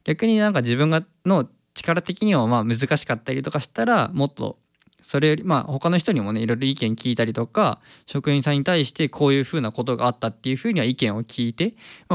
逆になんか自分がの力的にはまあ難しかったりとかしたら、もっとそれよりまあ他の人にもねいろいろ意見聞いたりとか、職員さんに対してこういうふうなことがあったっていうふうには意見を聞いて、ま